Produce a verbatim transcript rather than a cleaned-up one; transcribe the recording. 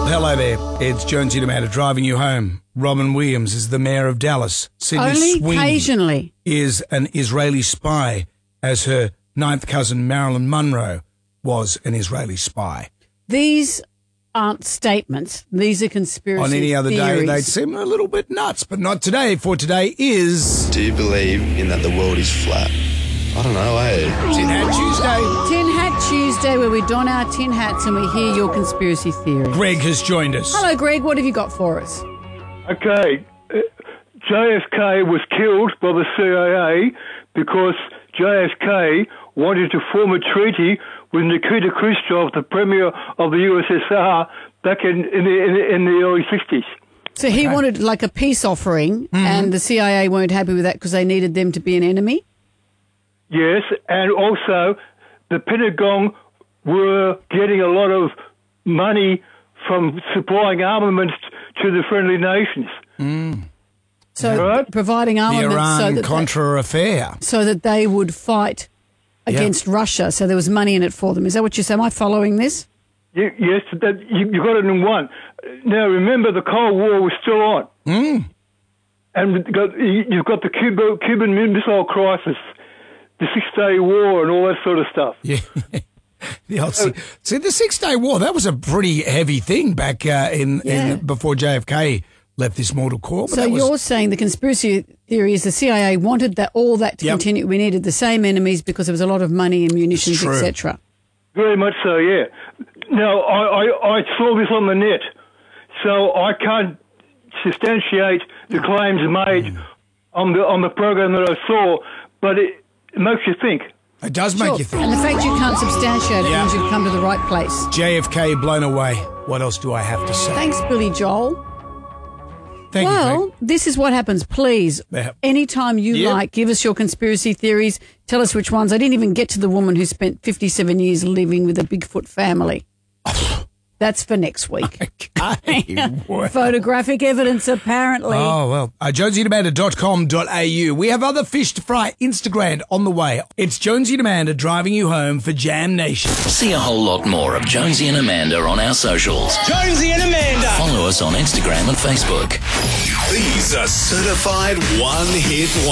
hello there. It's Jonesy and Amanda driving you home. Robin Williams is the mayor of Dallas. Sydney Only Sweeney occasionally. is an Israeli spy, as her ninth cousin Marilyn Monroe was an Israeli spy. These aren't statements. These are conspiracy On any other theories. day, they'd seem a little bit nuts, but not today, for today is... Do you believe in that the world is flat? I don't know, eh? Tin Hat Tuesday. Tin Hat Tuesday, where we don our tin hats and we hear your conspiracy theories. Greg has joined us. Hello, Greg. What have you got for us? Okay, uh, J F K was killed by the C I A because J F K wanted to form a treaty with Nikita Khrushchev, the premier of the U S S R, back in, in, the, in, the, in the early sixties. So he okay. wanted like a peace offering, mm-hmm. and the C I A weren't happy with that because they needed them to be an enemy? Yes, and also the Pentagon were getting a lot of money from supplying armaments to the friendly nations. Mm. So right? providing armaments the so that Iran-Contra they, affair. So that they would fight against yep. Russia. So there was money in it for them. Is that what you say? Am I following this? You, yes, that, you, you got it in one. Now, remember, the Cold War was still on. Mm. And you've got the Cuba, Cuban Missile Crisis, the Six-Day War and all that sort of stuff. Yeah. the old, see, see, the Six-Day War, that was a pretty heavy thing back uh, in, yeah. in before J F K left this mortal coil. So you're was... saying the conspiracy theory is the C I A wanted that all that to yep. continue. We needed the same enemies because there was a lot of money and munitions, et cetera. Very much so, yeah. Now, I, I, I saw this on the net, so I can't substantiate the claims made mm. on the on the program that I saw, but it, it makes you think. It does sure. make you think. And the fact you can't substantiate it yeah. means you've come to the right place. J F K blown away. What else do I have to say? Thanks, Billy Joel. Thank well, you, this is what happens. Please, yeah. anytime you yeah. like, give us your conspiracy theories. Tell us which ones. I didn't even get to the woman who spent fifty-seven years living with a Bigfoot family. That's for next week. Okay. Photographic evidence, apparently. Oh, well. Uh, jonesy and amanda dot com dot a u. We have other fish to fry Instagram on the way. It's Jonesy and Amanda driving you home for Jam Nation. See a whole lot more of Jonesy and Amanda on our socials. Jonesy and Amanda. Follow us on Instagram and Facebook. These are certified one-hit